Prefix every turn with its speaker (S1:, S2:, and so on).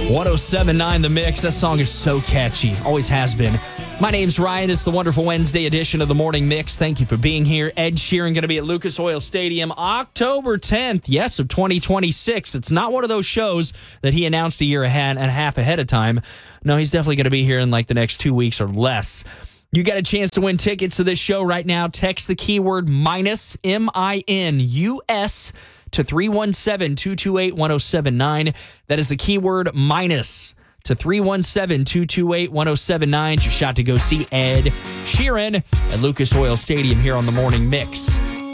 S1: 107.9 The Mix. That song is so catchy. Always has been. My name's Ryan. It's the wonderful Wednesday edition of the Morning Mix. Thank you for being here. Ed Sheeran going to be at Lucas Oil Stadium October 10th, yes, of 2026. It's not one of those shows that he announced a year and a half ahead of time. No, he's definitely going to be here in like the next 2 weeks or less. You got a chance to win tickets to this show right now. Text the keyword minus, MINUS, to 317-228-1079. That is the keyword minus to 317-228-1079. It's your shot to go see Ed Sheeran at Lucas Oil Stadium here on the Morning Mix.